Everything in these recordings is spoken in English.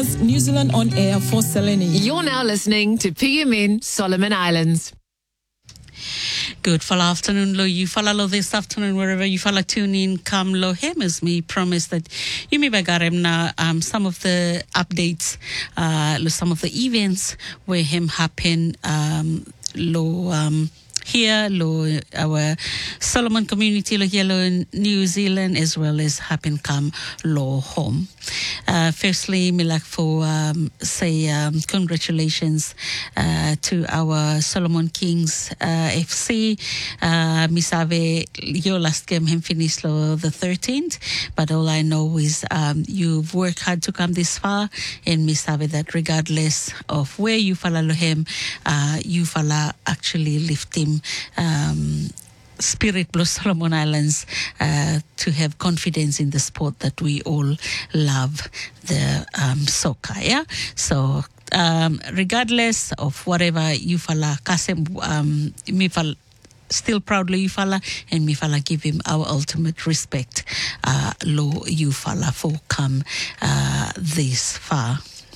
New Zealand on air for Selene. You're now listening to PMN Solomon Islands. Good fall afternoon, lo you follow this afternoon wherever you follow tune in. Come lo him as me promise that you may bagarem na some of the updates, some of the events where him happen here, our Solomon community, here in New Zealand, as well as happen come home. Firstly, me like for say congratulations to our Solomon Kings FC. Misave your last game him finished the 13th, but all I know is you've worked hard to come this far, and Misave that regardless of where you follow him, you follow actually lift him. Spirit plus Solomon Islands to have confidence in the sport that we all love, the soccer. Yeah, so regardless of whatever you fala, Kasem me fala still proudly Yufala, and me fala give him our ultimate respect. Lo Yufala for come this far.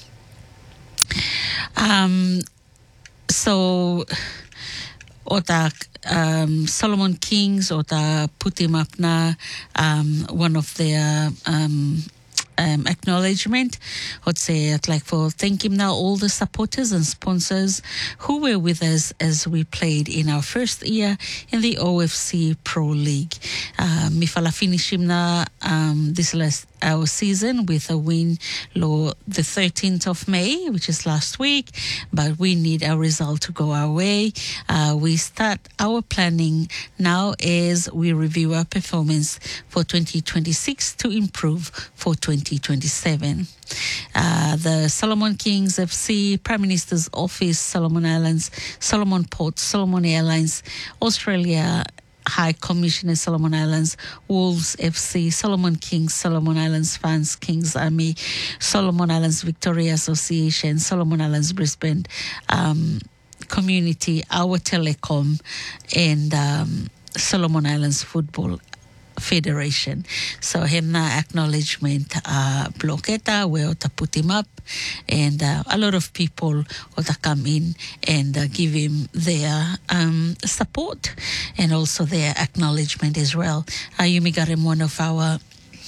So. Ota Solomon Kings ota put him up na one of their acknowledgement. I'd say I'd like for thank him now all the supporters and sponsors who were with us as we played in our first year in the OFC Pro League. Mifala finish him na this last our season with a win the 13th of May, which is last week, but we need our result to go our way. We start our planning now as we review our performance for 2026 to improve for 2027. The Solomon Kings FC, Prime Minister's Office, Solomon Islands, Solomon Port, Solomon Airlines, Australia High Commissioner Solomon Islands, Wolves FC, Solomon Kings, Solomon Islands Fans, Kings Army, Solomon Islands Victoria Association, Solomon Islands Brisbane Community, Our Telecom, and Solomon Islands Football Federation. So him na acknowledgement blocketa where to put him up, and a lot of people will come in and give him their support and also their acknowledgement as well. Yumi Garem, one of our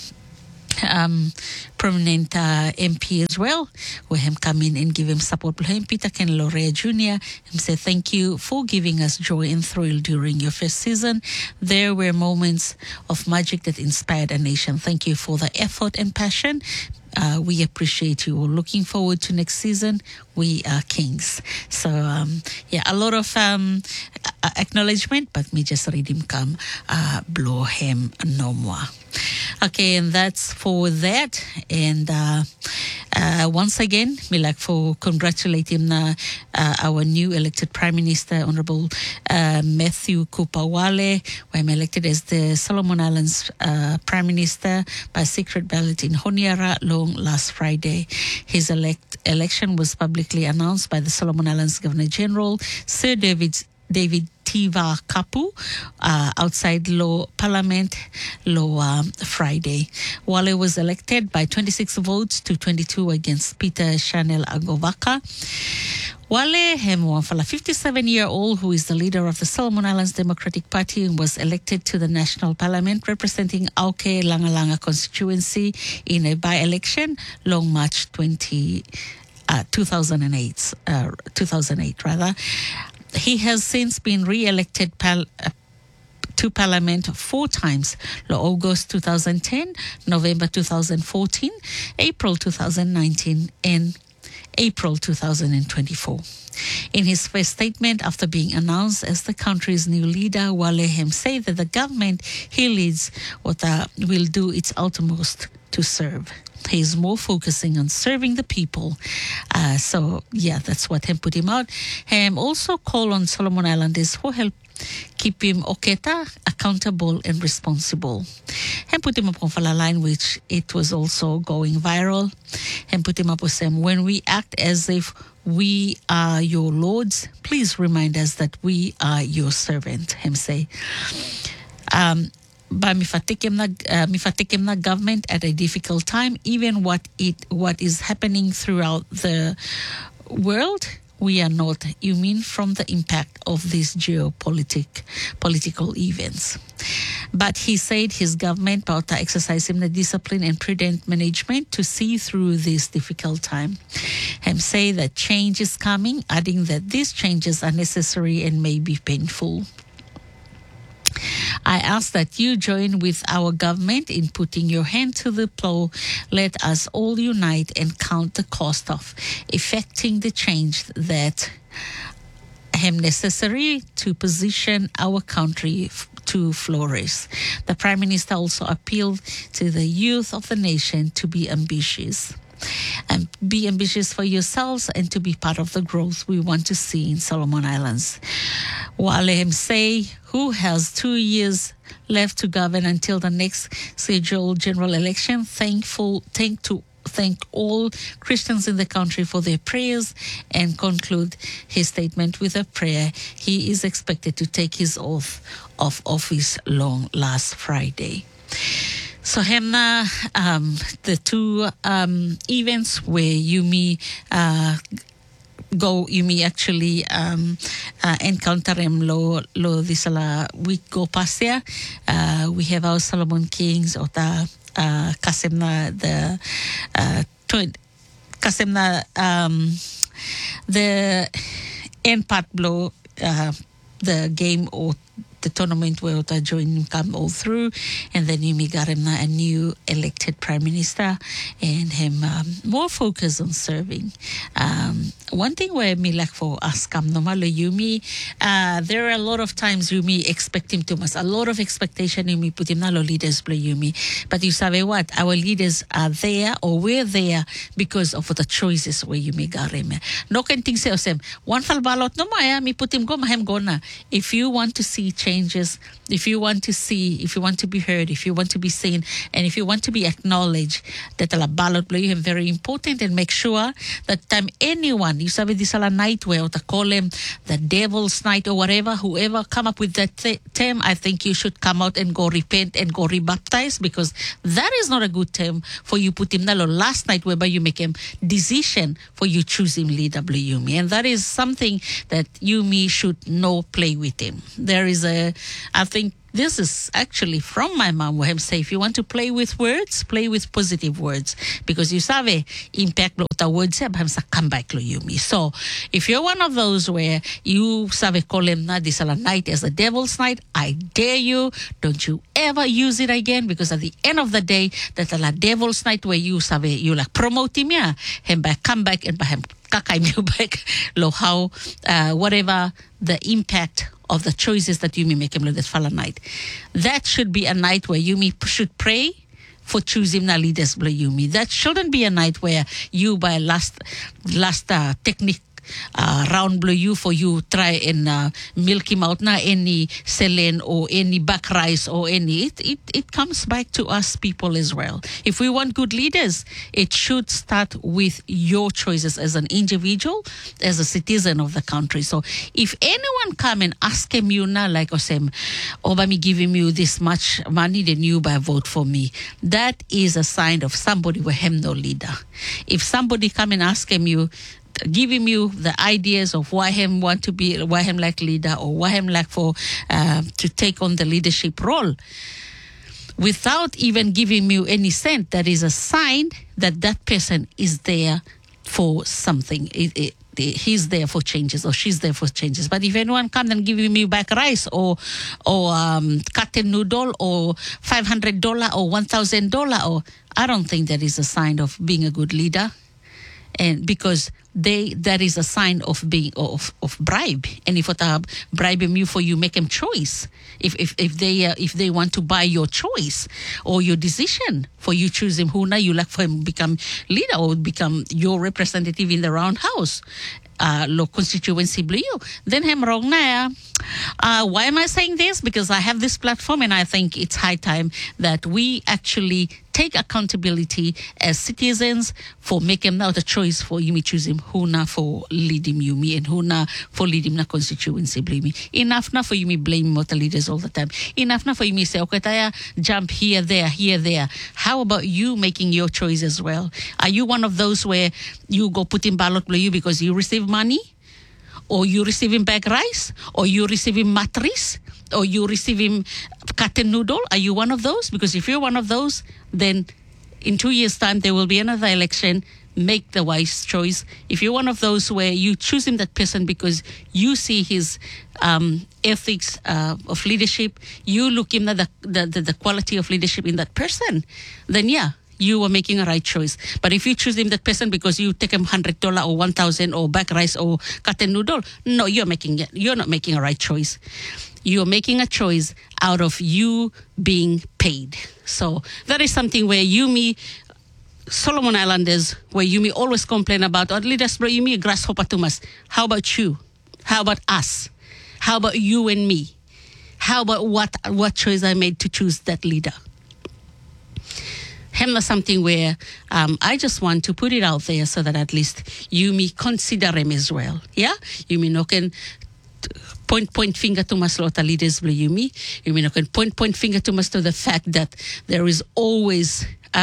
prominent MP as well, where him come in and give him support. Him Peter Ken Lorea Jr. him say thank you for giving us joy and thrill during your first season. There were moments of magic that inspired a nation. Thank you for the effort and passion. We appreciate you all. Looking forward to next season. We are Kings. So, a lot of acknowledgement, but me just read him come, blow him no more. Okay, and that's for that. And once again, me like for congratulate him our new elected Prime Minister, Honorable Matthew Kupawale, who I'm elected as the Solomon Islands Prime Minister by secret ballot in Honiara Long last Friday. His election was publicly announced by the Solomon Islands Governor General, Sir David Tiva Kapu, outside Parliament Friday. Wale was elected by 26 votes to 22 against Peter Chanel Agovaka. Wale Hemwafala, 57-year-old, who is the leader of the Solomon Islands Democratic Party, was elected to the National Parliament representing Auke Langalanga constituency in a by-election long March 2008. He has since been re-elected to Parliament 4 times: August 2010, November 2014, April 2019, and April 2024. In his first statement after being announced as the country's new leader, Walehem said that the government he leads will do its utmost to serve. He is more focusing on serving the people. That's what him put him out. Him also call on Solomon Islanders for help keep him Oketa accountable and responsible. Him put him up on a line which it was also going viral. Him put him up with him, when we act as if we are your lords, please remind us that we are your servant. Him say, by mifatekem na government at a difficult time, even what is happening throughout the world. We are not immune from the impact of these political events. But he said his government about exercising the discipline and prudent management to see through this difficult time. Him say that change is coming, adding that these changes are necessary and may be painful. I ask that you join with our government in putting your hand to the plow. Let us all unite and count the cost of effecting the change that is necessary to position our country to flourish. The Prime Minister also appealed to the youth of the nation to be ambitious. And be ambitious for yourselves and to be part of the growth we want to see in Solomon Islands. Walem say, who has 2 years left to govern until the next scheduled general election, thank all Christians in the country for their prayers, and conclude his statement with a prayer. He is expected to take his oath of office last Friday. So hemna the two events where Yumi actually encounter him lo disala week go pasya. We have our Solomon Kings or the kasemna the end part blow the game or the tournament where Ota joined come all through, and then Yumi got him a new elected Prime Minister and him more focus on serving. One thing where me like for us come normally Yumi, there are a lot of times Yumi expect him too much. A lot of expectation Yumi put him na lo leaders play Yumi. But you say what? Our leaders are there or we're there because of the choices where Yumi got him. No can think say osem one fal balot no maya me put him go mahem gona. If you want to see changes, if you want to be heard, if you want to be seen, and if you want to be acknowledged, that a ballot play him very important, and make sure that time anyone, you sabi this a night where to call him the devil's night or whatever, whoever come up with that term, I think you should come out and go repent and go rebaptize, because that is not a good term for you put him nalo last night whereby you make him decision for you choose him leader Yumi, and that is something that Yumi should no play with him. There is I think this is actually from my mom where him say, if you want to play with words, play with positive words, because you sabe impact the words have come back to Yumi. So if you're one of those where you sabe call him na this night as the devil's night, I dare you, don't you ever use it again, because at the end of the day, that's a devil's night where you sabe you like promote him, yeah, him back come back and by him kakay you back lo how whatever the impact of the choices that Yumi make him that fala night. That should be a night where Yumi should pray for choosing na leaders bla Yumi. That shouldn't be a night where you by last technique round blow you for you try and milk him out na any selen or any back rice or any it comes back to us people as well. If we want good leaders, it should start with your choices as an individual, as a citizen of the country. So if anyone come and ask him you na like osem by me giving you this much money, then you by vote for me, that is a sign of somebody who him no leader. If somebody come and ask him you giving you the ideas of why him want to be, why him like leader, or why him like for to take on the leadership role, without even giving you any cent, that is a sign that that person is there for something. He's there for changes or she's there for changes. But if anyone comes and giving me back rice or cotton noodle or $500 or $1,000, or I don't think that is a sign of being a good leader. And because that is a sign of being of bribe, and if what bribe him you for you make him choice, if they want to buy your choice or your decision for you choose him who now you like for him become leader or become your representative in the round house, constituency blue, then him wrong na. Why am I saying this? Because I have this platform and I think it's high time that we actually take accountability as citizens for making now the choice for Yumi choosing Huna for leading Yumi and Huna for leading the constituency blame. Enough now for Yumi blame the leaders all the time. Enough now for Yumi say, okay, Taya, jump here, there. How about you making your choice as well? Are you one of those where you go put in ballot blame because you receive money? Or you receiving bag rice? Or you receiving matris? Or you receiving cotton noodle? Are you one of those? Because if you're one of those, then in 2 years' time, there will be another election. Make the wise choice. If you're one of those where you choosing that person because you see his ethics of leadership, you look in the quality of leadership in that person, then yeah, you are making a right choice. But if you choose him that person because you take him $100 or $1,000 or bag rice or cotton noodle, no, you're not making a right choice. You're making a choice out of you being paid. So that is something where Yumi, Solomon Islanders, where Yumi always complain about, or leaders, bro, Yumi grasshopper too much. How about you? How about us? How about you and me? How about what choice I made to choose that leader? Hemna something where I just want to put it out there so that at least you may consider him as well. Yeah? You may not can point finger to my slaughter leaders, you may not can point finger to us to the fact that there is always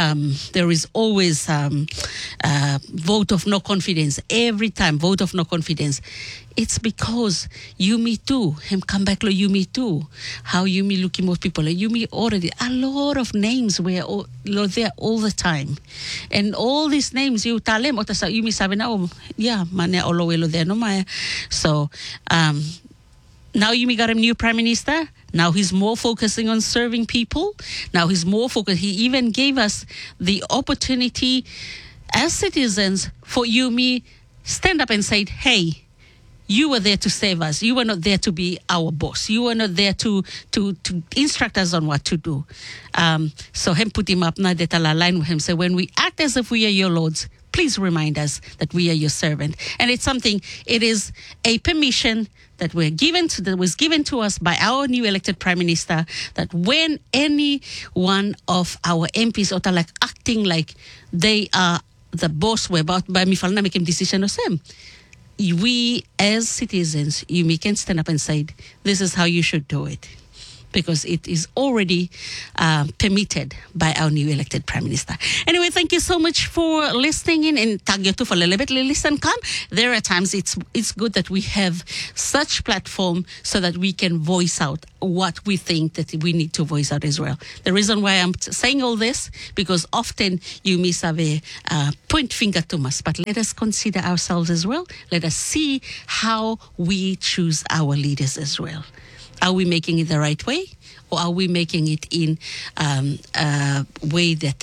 vote of no confidence. Every time, vote of no confidence. It's because you me too. Him come back, you me too. How you me looking more people. You me already a lot of names were there all the time, and all these names you tell them. You me sabi na yeah, mane olowelo there no maya. So now you got a new prime minister. Now he's more focusing on serving people. Now he's more focused. He even gave us the opportunity as citizens for Yumi stand up and say, hey, you were there to save us. You were not there to be our boss. You were not there to instruct us on what to do. So him put him up, na detala line with him. Say, when we act as if we are your lords, please remind us that we are your servant. And it's something, it is a permission that was given to us by our new elected prime minister, that when any one of our MPs are like acting like they are the boss, we're about by me falna make him decision or same. We as citizens, you can stand up and say, this is how you should do it. Because it is already permitted by our new elected prime minister. Anyway, thank you so much for listening in. And tag you to for a little bit, listen, come. There are times it's good that we have such platform so that we can voice out what we think that we need to voice out as well. The reason why I'm saying all this, because often you miss have point finger to us, but let us consider ourselves as well. Let us see how we choose our leaders as well. Are we making it the right way, or are we making it in a way that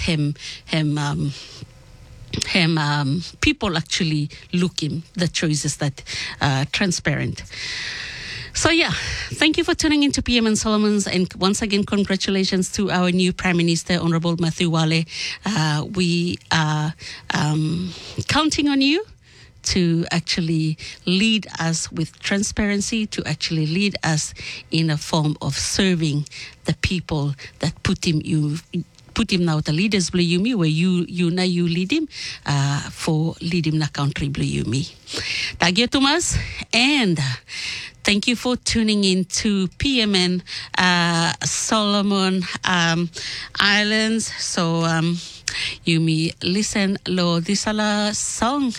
people actually looking the choices that transparent? So yeah, thank you for tuning into PM and Solomons, and once again, congratulations to our new Prime Minister, Honorable Matthew Wale. We are counting on you to actually lead us with transparency, to actually lead us in a form of serving the people that put him now the leaders blue me where you lead him for lead him na country blue me. Thank you, Thomas, and thank you for tuning in to PMN Solomon Islands. So you may listen lo disala song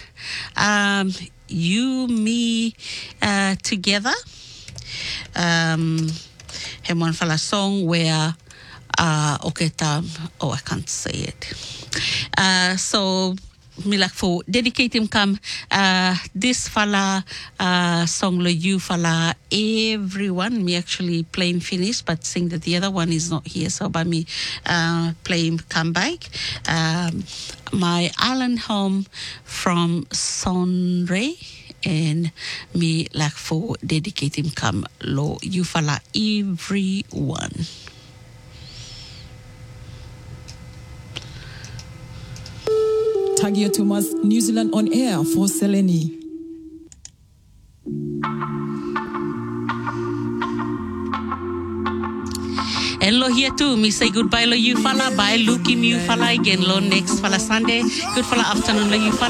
you me together one fala song where I can't say it. So me like for dedicate him come this fala song lo you fala everyone. Me actually playing finish, but saying that the other one is not here, so by me playing come back. My island home from Sonray, and me like for dedicate him come lo you fala everyone. Tagia Thomas, New Zealand on air for Seleni. And lo here too, me say goodbye lo you fala, bye Luki mu fala again lo next fala Sunday. Good fala afternoon lo you fala.